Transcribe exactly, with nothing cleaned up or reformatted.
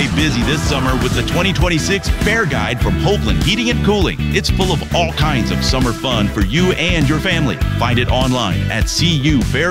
busy this summer with the twenty twenty-six Fair Guide from Hoagland Heating and Cooling. It's full of all kinds of summer fun for you and your family. Find it online at cu fair